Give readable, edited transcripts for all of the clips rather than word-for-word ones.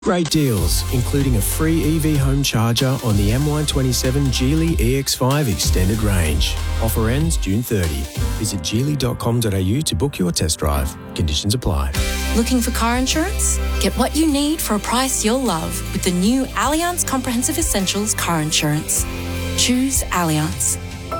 Great deals, including a free EV home charger on the MY27 Geely EX5 Extended Range. Offer ends June 30. Visit geely.com.au to book your test drive. Conditions apply. Looking for car insurance? Get what you need for a price you'll love with the new Allianz Comprehensive Essentials Car Insurance. Choose Allianz.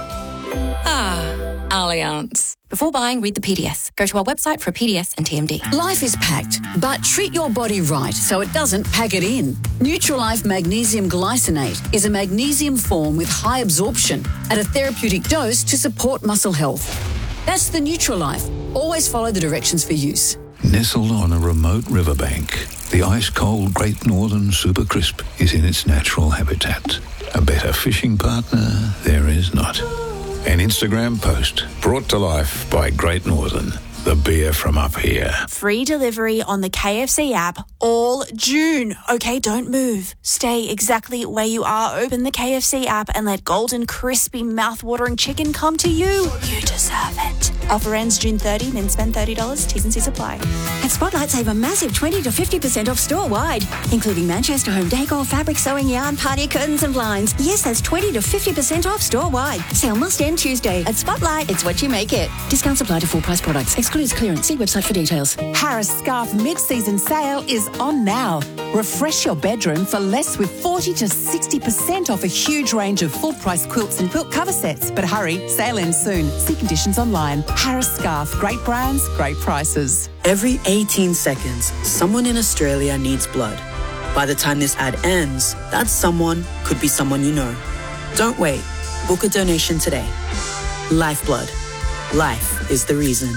Allianz. Before buying, read the PDS. Go to our website for a PDS and TMD. Life is packed, but treat your body right so it doesn't pack it in. Nutrilife Magnesium Glycinate is a magnesium form with high absorption at a therapeutic dose to support muscle health. That's the Nutrilife. Always follow the directions for use. Nestled on a remote riverbank, the ice-cold Great Northern Super Crisp is in its natural habitat. A better fishing partner there is not. An Instagram post brought to life by Great Northern, the beer from up here. Free delivery on the KFC app all June. Okay, don't move. Stay exactly where you are. Open the KFC app and let golden, crispy, mouth-watering chicken come to you. You deserve it. Offer ends June 30, then spend $30. T's and C's apply. At Spotlight, save a massive 20 to 50% off store-wide, including Manchester home decor, fabric, sewing yarn, party curtains and blinds. Yes, that's 20 to 50% off store-wide. Sale must end Tuesday. At Spotlight, it's what you make it. Discounts apply to full-price products. Excludes clearance. See website for details. Harris Scarf mid-season sale is on now. Refresh your bedroom for less with 40 to 60% off a huge range of full-price quilts and quilt cover sets. But hurry, sale ends soon. See conditions online. Harris Scarf. Great brands, great prices. Every 18 seconds, someone in Australia needs blood. By the time this ad ends, that someone could be someone you know. Don't wait. Book a donation today. Lifeblood. Life is the reason.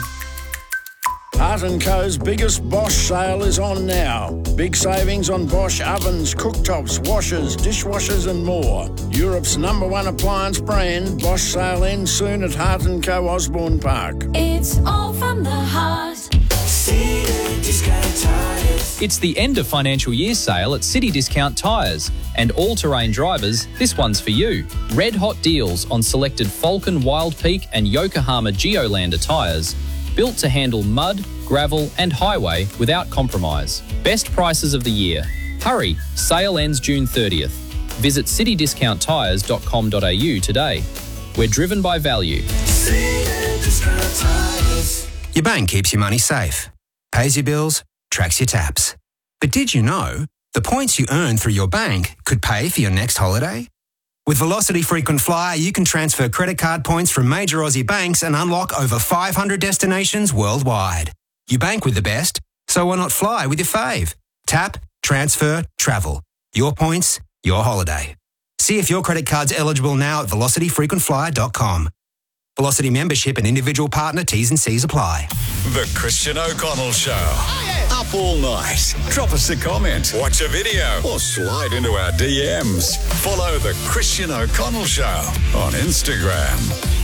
Hart & Co.'s biggest Bosch sale is on now. Big savings on Bosch ovens, cooktops, washers, dishwashers and more. Europe's #1 appliance brand, Bosch sale ends soon at Hart & Co. Osborne Park. It's all from the heart. City Discount Tyres. It's the end of financial year sale at City Discount Tyres. And all-terrain drivers, this one's for you. Red hot deals on selected Falcon Wild Peak and Yokohama Geolander tyres. Built to handle mud, gravel and highway without compromise. Best prices of the year. Hurry, sale ends June 30th. Visit citydiscounttyres.com.au today. We're driven by value. Your bank keeps your money safe, pays your bills, tracks your taps. But did you know the points you earn through your bank could pay for your next holiday? With Velocity Frequent Flyer, you can transfer credit card points from major Aussie banks and unlock over 500 destinations worldwide. You bank with the best, so why not fly with your fave? Tap, transfer, travel. Your points, your holiday. See if your credit card's eligible now at velocityfrequentflyer.com. Velocity membership and individual partner T's and C's apply. The Christian O'Connell Show. Oh, yeah. Up all night. Drop us a comment, watch a video, or slide into our DMs. Follow The Christian O'Connell Show on Instagram.